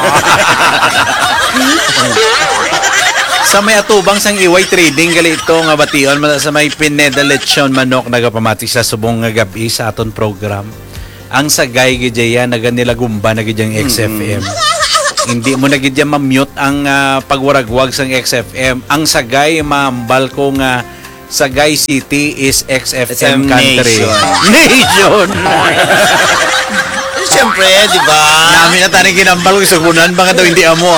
Sa may atubang sang iway trading galito nga bation sa may Pineda Lechon manok nagapamati sa subong nga gabi sa aton program. Ang sagay gidya naganila gumba na gidyang XFM. Hindi mo na gidya ma-mute ang pagwaragwag sang XFM. Ang sagay mambal ko nga Sagay City is XFM country. Nation. Siyempre, di ba? Namin na taning ginambal ko sa kunan baka daw hindi amo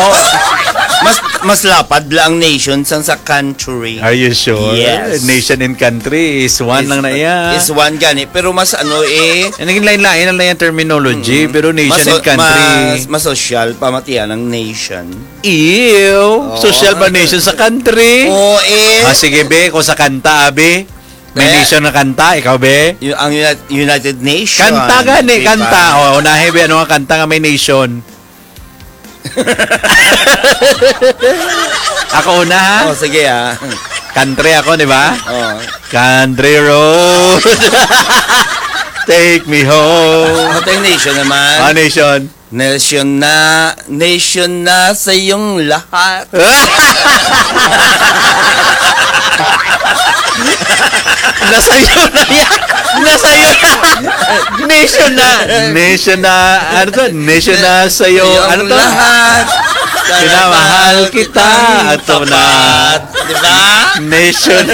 Mas lapad lang nation sa country. Are you sure? Yes. Nation and country is one lang na yan. Is one gani. Pero mas naging lain-lain lang yung terminology, pero nation and country. Mas social, pamatian ng nation. Ew! Social ba nation sa country? Oo, sige, be, kung sa kanta, be. May nation na kanta, ikaw, be? Ang United Nations. Kanta gani, kanta. Unahe, be, ano nga kanta nga may nation? Ako una, ha? Sige, ha? Country ako, di ba? Country road. Take me home. Ako tayong nation naman. Nation? Nation na sa iyong lahat. Nasa'yo na yan. Nasa'yo na. Nation na. Ano to? Nation na sa'yo. Ano to? Lahat. Pinamahal kita. Ito na. Diba? Nation.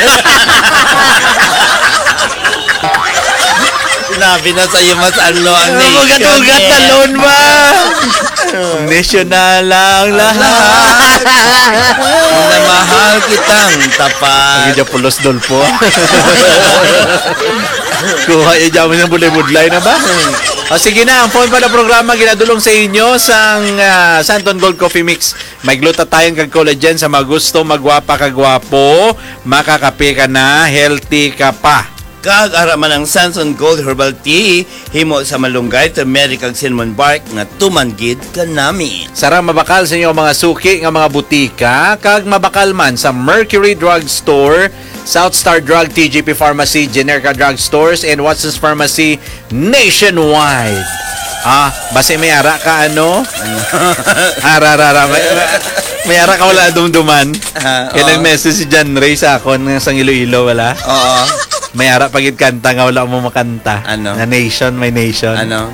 Sinabi na sa'yo mas ano ang nation. Ugat-ugat talon ba? Nation na lang lahat. Minamahal kitang tapat. Hindi pulos dol po. Kuha yung jamin ng bulay-budlay na ba? Sige na, ang phone pa na programa ginadulong sa inyo sang Santon Gold Coffee Mix. May glutathione kag collagen sa magusto, magwapa kagwapo, makakape ka na, healthy ka pa. Kag araman ang Sanson Gold Herbal Tea himo sa malunggay, turmeric kag cinnamon bark nga tumanggid ka nami. Sarang mabakal sa inyo mga suki nga mga butika kag mabakal man sa Mercury Drug Store, South Star Drug, TGP Pharmacy, Generika Drug Stores, and Watson's Pharmacy nationwide. Basta may ara ka ano? May ara ka wala dumduman. Kaya nag-message si John Ray sa akon ng sang Iloilo wala? Oo. May ara pagit kanta nga wala mo makanta. Ano? Na nation, my nation. Ano?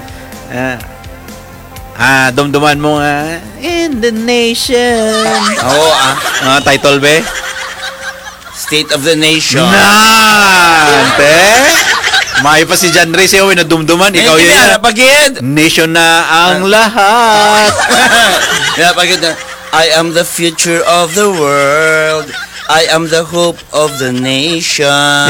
Dumduman mo nga in the nation. Oo, title be? State of the Nation. Ante? May pa si John Ray sa'yo na dumduman. Ikaw yun. Pagid. Nation na ang lahat. Pagid na. I am the future of the world. I am the hope of the nation.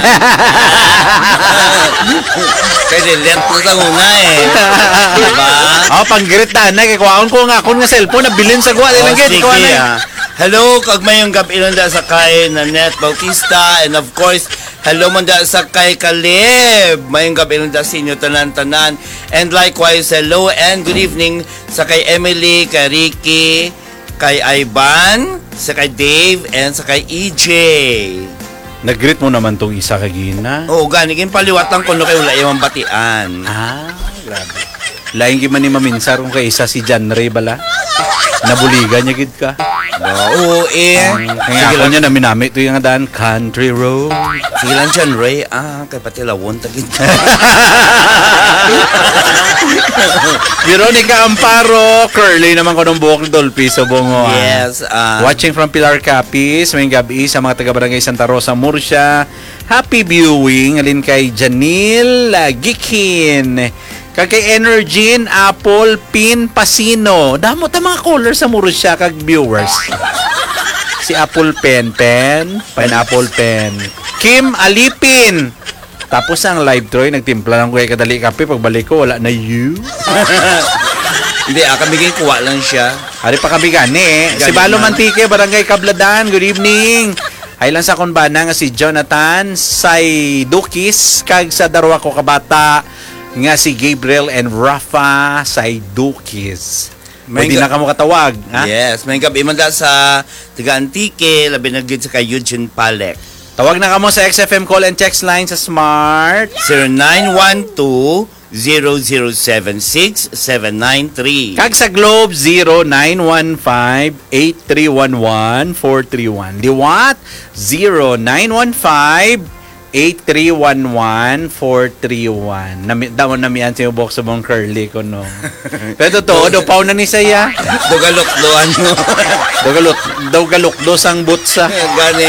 Pwede lent mo sa una Diba? Panggirit na. Kuhaon ko nga. Kung nga cellphone, nabilin sa guwa. Sige, hello, kag mayong gabi lang da sa kay Nanette Bautista. And of course, hello man da sa kay Caleb. Mayong gabi lang da sa inyo tanan-tanan. And likewise, hello and good evening sa kay Emily, kay Ricky, kay Ivan, sa kay Dave, and sa kay EJ. Nag-greet mo naman tong isa kagina. Oo, ganigin paliwatan ko no kayo wala yung batian. Grabe. Laing giman ni maminsar kung kay isa si John Ray bala. Nabuligan niya gid ka. Oo, Kaya ako niya naminami ito yung daan, Country Road. Sige lang John Ray. Kay pati lawon tagid. Veronica Amparo, curly naman ko ng buhok ni Dolphy Sobongo. Yes. Watching from Pilar Capiz, may gabi sa mga taga-barangay Santa Rosa, Murcia. Happy viewing. Alin kay Janil Gikin. Kay Energin, Apple, Pin, Pasino. Damo ta mga color sa Murcia kag viewers. Si Apple Pen, Pineapple Pen. Kim Alipin. Tapos ang live Troy, nagtimpla lang ko kay kadali kape. Pagbalik ko, wala na you. Hindi, kamigay kuha lang siya. Hari pa kami gani Si Balo Mantique, Barangay Kabladan. Good evening. Ay lang sa konbana nga si Jonathan Say Dukis kag sa darwa ko kabata nga si Gabriel and Rafa Saidukis. Pwede na ka mo katawag. Yes. May gabi man da sa taga-Antique, labi na gid sa kay Eugene Palek. Tawag na ka mo sa XFM call and text line sa Smart. 0076793. Kag sa Globe 0915-8311-431. Liwat 0915-8311-431. Damon na miyan siya box sa mong curly ko, no. Pero totoo, do paw na ni saya. Dugalok-doan mo. Dogalok sang butsa. Gani.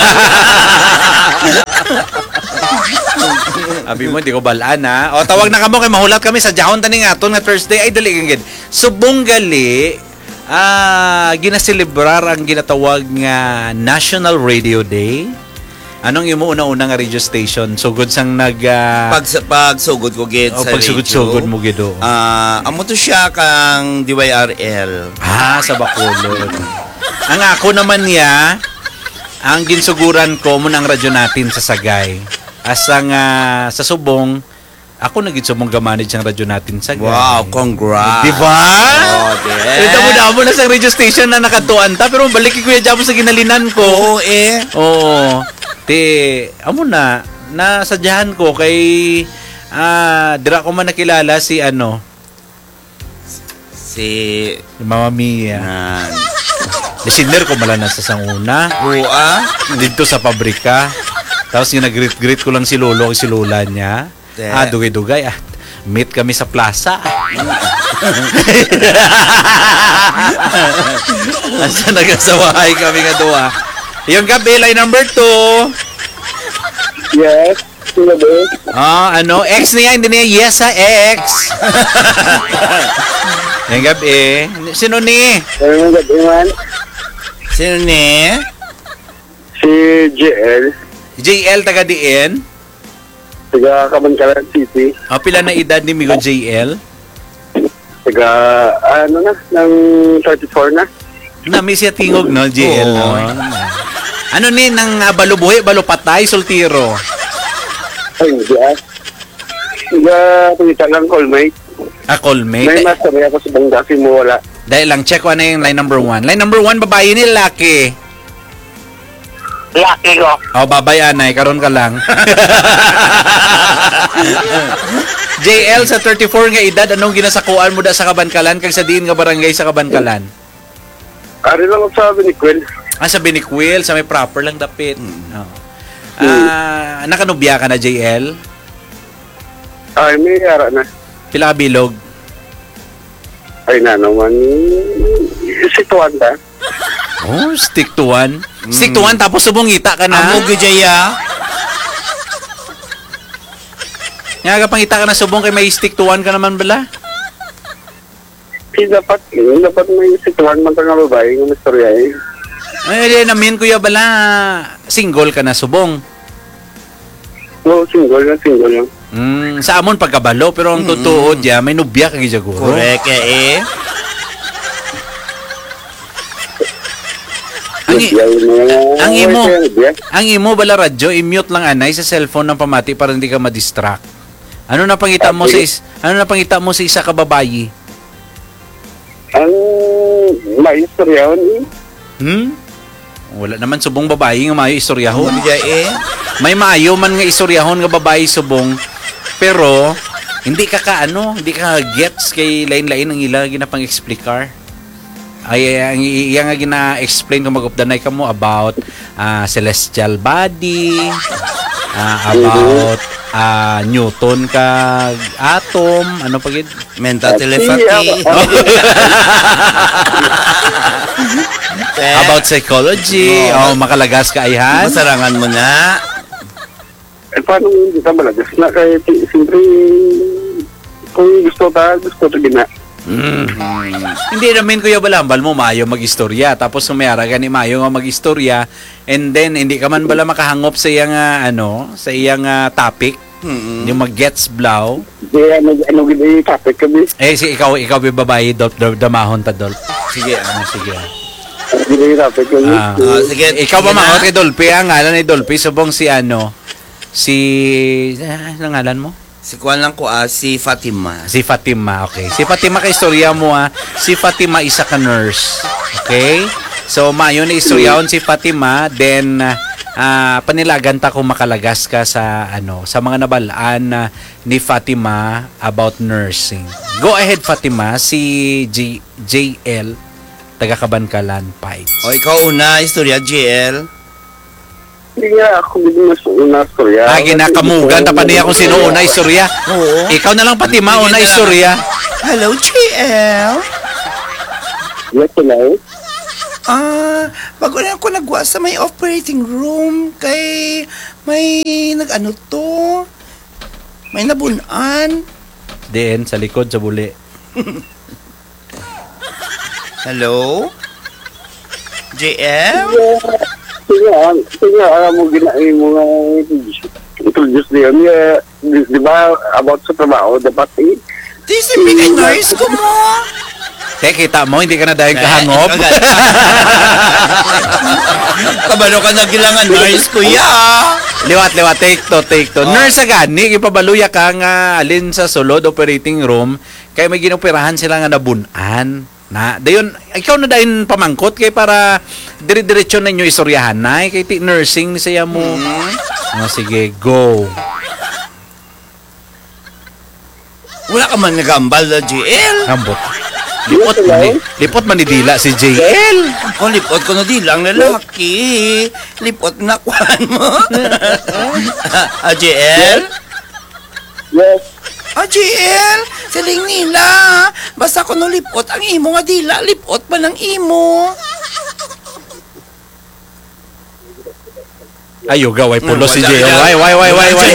Abi mo, di ko balaan, ha? O, tawag na kamo kay mahulat kami sa jahon tani nga aton nga Thursday. Ay, dali kang gid. Subong gali, ginaselebrar ang ginatawag nga National Radio Day. Anong imo una-una nga radio station? Sugod sang Pagsugod ko gid sa pagsugod-sugod mo gido. Amo to siya kang DYRL. Sa Bacolod. Ang ako naman niya, ang ginsuguran ko mo ng radyo natin sa Sagay. Asang sa Subong, ako nagitsumong gamanage ang radyo natin sa Sagay. Wow, congrats. Diba? Oh, Ito mo na sa radio station na nakatuan ta, pero balik ko yung sa ginalinan ko. Oo, eh. Oo. Amo na, nasadyahan ko kay, dira ko man nakilala si si Mama Mia. Listener ko malana sa sanguna. Buwa. Dito sa pabrika. Tapos yung nag-greet ko lang si Lolo, si Lola niya. Dugay-dugay. Meet kami sa plaza. Asa nagasawahay kami nga duwa. Yung gabi, line number 2. Yes, sinabi. X niya, hindi niya yes sa X. Yung gabi, sino ni? Ayun ang gabi man. Sino ni? Si JL. JL taga-diin. Taga Kabankalan City. Pila na edad ni Migo JL? Taga, ng 34 na. Nami siya tingog, no, JL, no? Ano ni, nang balubuhi, balupatay, soltiro? Ay, hindi Taga, pagkita lang, callmate. Callmate? May master ako sa bangga, mo wala. Dahil lang, check ko na yung line number 1. Line number 1, babae ni lalaki. Laki ko. Babay anay, karon ka lang. JL, sa 34 nga edad, anong ginasakuan mo da sa Kabankalan kag sa diin nga barangay sa Kabankalan? Ari lang ako sabi ni Quinn. Sa Biniquil, sa may proper lang dapit. Nakanubya ka na, JL? Ay, may ara na. Pila ka bilog? Ay na naman, si Tuanda. Stick to one. Stick to one, tapos subungita ka na. Amo gujaya. Nga ka pangita ka na subong kay may stick to one ka naman bala? Dapat may si Tuan man nga babae ng istorya eh. Ay, namin kuya bala, single ka na subong. Oo, single lang. Sa amon pagkabalo, pero ang totoo diya, may nubya kag siguro. Correct eh. Ang imo bala radyo, i-mute lang anay sa cellphone ng pamati para hindi ka ma-distract. Ano na pangita mo sa isa ka babayi? Ang may istoryahon Wala naman subong babayi nga maayo istoryahon. May maayo man nga istoryahon nga babayi subong, pero hindi ka gets kay lain-lain ang ila ginapang-explicar. Ay ang iya nga gina-explain kung mag-updanay ka mo about celestial body, about Newton ka atom, ano pa gid? Mental telepathy. About psychology, makalagas ka ayhan. Masarangan mo na. Paano hindi ka malagas na kay siyempre kung gusto to gina. Hindi namin kuya balambal mo maayo mag-istorya tapos sumayara ka ni maayo nga mag-istorya and then hindi ka man bala makahangop sa iyang sa iyang topic yung mag-gets blow. Ano gid topic kami? Si ikaw babae damahon ta Dolp. Sige. Gid topic kami. Sige. Ikaw ba mahot kay Dolphy? Ang ngalan ni Dolphy subong si ano ngalan mo? Si Kuan lang ko si Fatima. Si Fatima, okay. Si Fatima ka istorya mo Si Fatima isa ka nurse. Okay? So mayo na istoryahon si Fatima, then panilagan ta kung makalagas ka sa sa mga nabalaan ni Fatima about nursing. Go ahead Fatima, si JL taga Kabankalan Pikes. O ikaw una, istorya JL. Hindi nga ako hindi mas una storya. Ginakamugan ta pa niya kung sino una istorya. Oo. Ikaw na lang Fatima, una istorya. Hello JL. Yes, hello. Bago na ako nagwa sa may operating room kay may nag-ano to. May nabunan. Diyan sa likod sa buli. Hello? JL? Sige, alam mo ginain mo nga introduce niya. Di ba, about sa trabaho, dapat Di si Pika nurse ko mo. Kita mo, hindi ka na dahil kahangop. Kabalo ka na gilangan nurse kuya. Liwat, take to. Nurse agani, ipabaluya ka nga alin sa sulod operating room, kaya may ginoperahan sila nga nabunan. Dayon, ikaw na dahin pamangkot kay para dire-diretso na inyo istoryahan na, kay nursing ni saya mo. Sige, go. Wala ka man nagambal na JL. Ambot. Lipot man ni Dila si JL. Kung lipot ko na di lang lalaki. Lipot na kwan mo. JL? Yes. JL, siling nila. Basta ko no lipot ang imo nga dila. Lipot pa ng imo. Ayo gaway pulo si JL. Why. Wala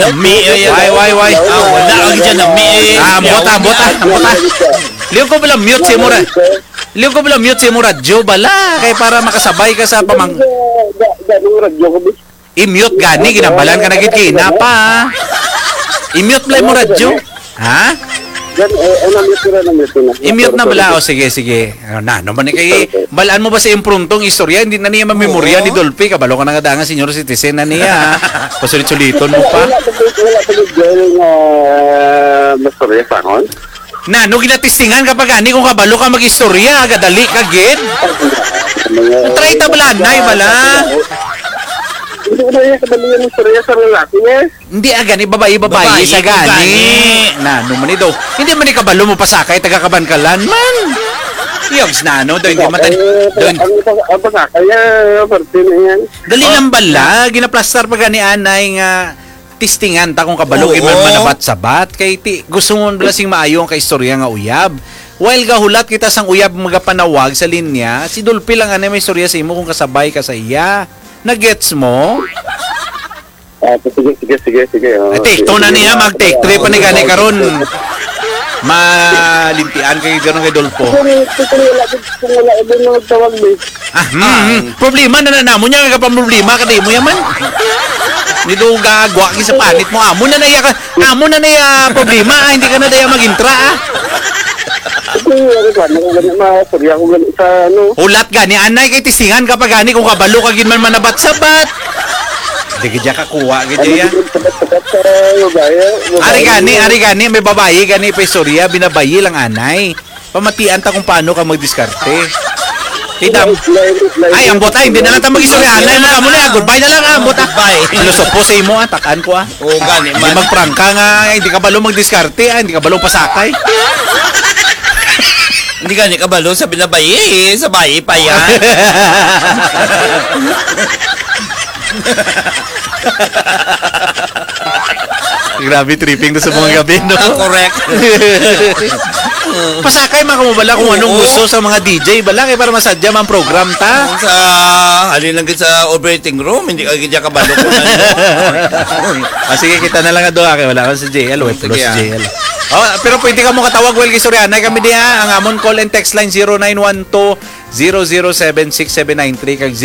ang dyan na mi. Ambot. Liyo ko bala mute si Murad. Jo bala kay para makasabay ka sa pamang. Ganong radyo ko, bis. I-mute gani ginabalan ka na gid kina pa. I-mute play mo radyo. Ha? Namute na. I-mute na bala. O sige. Naman ni kay balaan mo ba sa impruntong istorya? Hindi na niya mamemorya ni Dolphy. Kabalo ka na nga dangan senior citizen na niya. Pasulit-suliton mo pa. Wala tagig girl nga mastorya sa akon. No ginatistingan kapag gani kung kabalo ka mag-istorya. Gadali ka gid. Try ta bala. Bala. Hindi ko na yung kadalian ng storya sa lalaki niya. Hindi gani babae sa gani. Man daw. Hindi man kabalo mo pasakay taga Kabankalan man. Yogs daw hindi man Ang pasakaya, parte na yan. Dali lang bala, ginaplastar pa gani anay nga tistingan ta kung kabalo man manabat-sabat kay gusto mo lasing maayo ang kaistorya nga uyab. While gahulat kita sang uyab magapanawag sa linya, si Dolphy lang anay may istorya sa imo kung kasabay ka sa iya. Nagets mo? Sige. Take 2 na niya, mag-take 3 pa ni gani karon. Malimpian kay gano'n kay Dolpho. Kung wala ibig na magtawag, bis. Problema na mo niya nga problema ka mo yaman. Nito gagwa ki sa panit mo. Amo na naya problema, hindi ka na daya magintra. Ulat gani anay kay tisingan kapag gani kung kabalo ka gid man manabat-sabat. Hindi ka kakuha gid ya. Ari gani may babae gani pa istorya binabayi lang anay. Pamatian ta kung paano ka magdiskarte. Ay, ambot ay, hindi na lang tayo mag-istoryahan. Ay, mo na, goodbye na lang, ambot ah. Filosopo sa imo, takaan ko ah. Oo, gani man. Hindi magprangka nga, hindi ka balo magdiskarte, hindi ka balo pasakay. Hindi gani ka balo sa binabayi, sa bayi pa yan. Grabe tripping na sa mga gabi, no? Correct. Pasakay makamubala kung anong gusto sa mga DJ. Bala kay para masadya man program ta. Sa halin lang sa operating room, hindi ka gidya kabalo ko na. Sige, kita na lang do kay wala ka sa JL, wait plus JL. Pero pwede ka mo katawag well kistoryan. Kami diha ang amon call and text line 0912-0076793 kag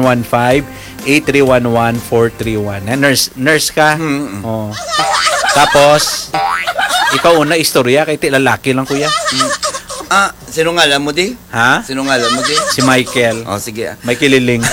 0915-8311431. Nurse ka? Oh. Tapos ikaw una istorya kay ti lalaki lang kuya. Sino nga alam mo di? Ha? Sino nga alam mo di? Si Michael. Oh, sige. Michael Liling.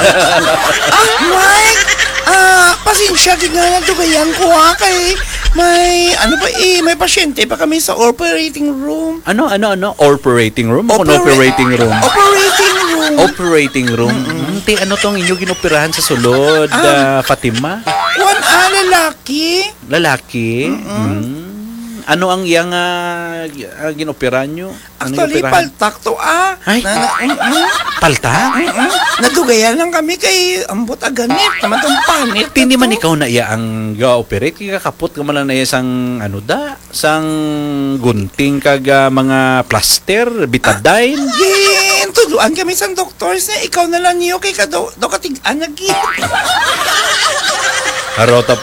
Mike! Pasensya, di nga nagdugayan ko kay may pasyente pa kami sa operating room. Ano? Operating room? Operating room? Operating room. Operating room. Ti ano tong inyo ginoperahan sa sulod, Fatima? Lalaki. Lalaki? Ano ang iyang ginoperahan nyo? Actually, paltak to Ay? Palta? Nadugayan lang kami kay ambot aganit. Naman tong panit. Hindi man ikaw na iya ang ga-operate. Kakapot ka man lang na iya sang sang gunting kaga mga plaster, betadine. Yin, tuduan kami sa doctors na ikaw na lang niyo kay kado katigaan lagi. Harota